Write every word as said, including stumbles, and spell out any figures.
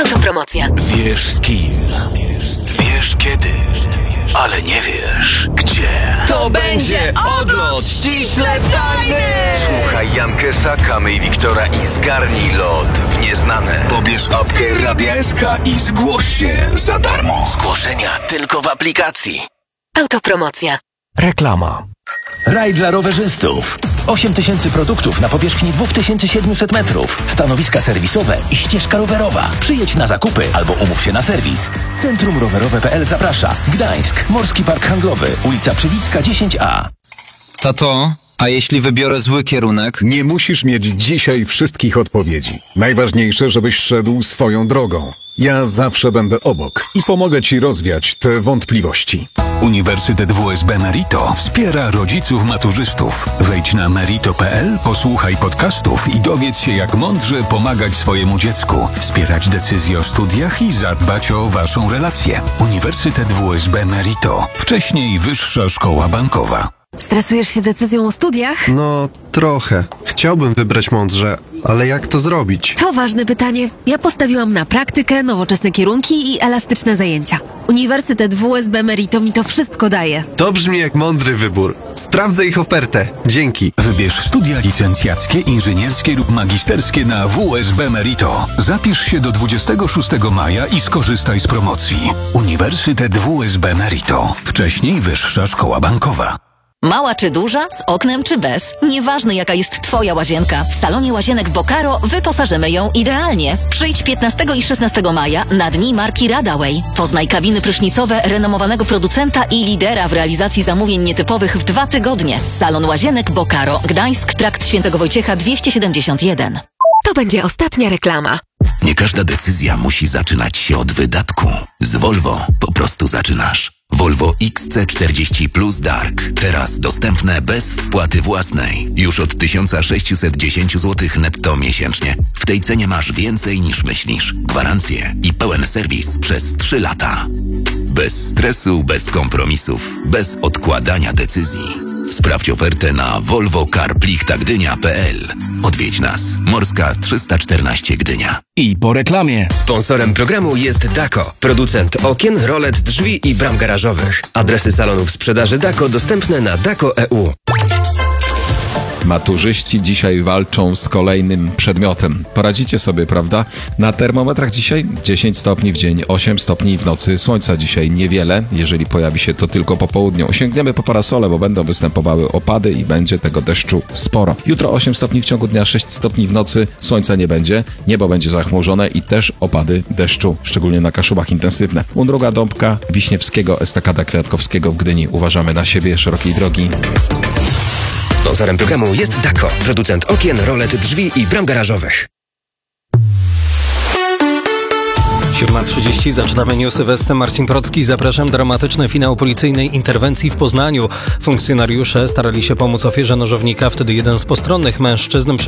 Autopromocja. Wiesz z kim, wiesz kiedy, ale nie wiesz gdzie. To będzie odlot ściśle tajny! Słuchaj Jankesa, Kamy i Wiktora i zgarnij lot w nieznane. Pobierz apkę Radia S K i zgłoś się za darmo. Zgłoszenia tylko w aplikacji. Autopromocja. Reklama. Raj dla rowerzystów. osiem tysięcy produktów na powierzchni dwa tysiące siedemset metrów. Stanowiska serwisowe i ścieżka rowerowa. Przyjedź na zakupy albo umów się na serwis. Centrum Rowerowe kropka p l zaprasza. Gdańsk, Morski Park Handlowy, ulica Przywicka dziesięć A. Tato, a jeśli wybiorę zły kierunek? Nie musisz mieć dzisiaj wszystkich odpowiedzi. Najważniejsze, żebyś szedł swoją drogą. Ja zawsze będę obok i pomogę Ci rozwiać te wątpliwości. Uniwersytet W S B Merito wspiera rodziców maturzystów. Wejdź na merito kropka p l, posłuchaj podcastów i dowiedz się, jak mądrze pomagać swojemu dziecku, wspierać decyzje o studiach i zadbać o Waszą relację. Uniwersytet W S B Merito. Wcześniej Wyższa Szkoła Bankowa. Stresujesz się decyzją o studiach? No, trochę. Chciałbym wybrać mądrze, ale jak to zrobić? To ważne pytanie. Ja postawiłam na praktykę, nowoczesne kierunki i elastyczne zajęcia. Uniwersytet W S B Merito mi to wszystko daje. To brzmi jak mądry wybór. Sprawdzę ich ofertę. Dzięki. Wybierz studia licencjackie, inżynierskie lub magisterskie na W S B Merito. Zapisz się do dwudziestego szóstego maja i skorzystaj z promocji. Uniwersytet W S B Merito. Wcześniej Wyższa Szkoła Bankowa. Mała czy duża, z oknem czy bez, nieważne jaka jest Twoja łazienka, w salonie łazienek Bocaro wyposażymy ją idealnie. Przyjdź piętnastego i szesnastego maja na dni marki Radaway. Poznaj kabiny prysznicowe renomowanego producenta i lidera w realizacji zamówień nietypowych w dwa tygodnie. Salon łazienek Bocaro, Gdańsk, trakt Świętego Wojciecha dwieście siedemdziesiąt jeden. To będzie ostatnia reklama. Nie każda decyzja musi zaczynać się od wydatku. Z Volvo po prostu zaczynasz. Volvo X C czterdzieści Plus Dark. Teraz dostępne bez wpłaty własnej. Już od tysiąc sześćset dziesięć złotych netto miesięcznie. W tej cenie masz więcej niż myślisz. Gwarancję i pełen serwis przez trzy lata. Bez stresu, bez kompromisów, bez odkładania decyzji. Sprawdź ofertę na volvo car plichta gdynia kropka p l. Odwiedź nas. Morska trzysta czternaście Gdynia. I po reklamie. Sponsorem programu jest Dako, producent okien, rolet, drzwi i bram garażowych. Adresy salonów sprzedaży Dako dostępne na dako kropka e u. Maturzyści dzisiaj walczą z kolejnym przedmiotem. Poradzicie sobie, prawda? Na termometrach dzisiaj dziesięć stopni w dzień, osiem stopni w nocy. Słońca dzisiaj niewiele, jeżeli pojawi się to tylko po południu. Sięgniemy po parasole, bo będą występowały opady i będzie tego deszczu sporo. Jutro osiem stopni w ciągu dnia, sześć stopni w nocy. Słońca nie będzie, niebo będzie zachmurzone i też opady deszczu, szczególnie na Kaszubach intensywne. Udruga Dąbka, Wiśniewskiego, Estakada Kwiatkowskiego w Gdyni. Uważamy na siebie, szerokiej drogi. Sponsorem programu jest Dako, producent okien, rolet, drzwi i bram garażowych. siódma trzydzieści, zaczynamy newsy w S C. Marcin Procki. Zapraszam. Dramatyczny finał policyjnej interwencji w Poznaniu. Funkcjonariusze starali się pomóc ofierze nożownika, wtedy jeden z postronnych mężczyzn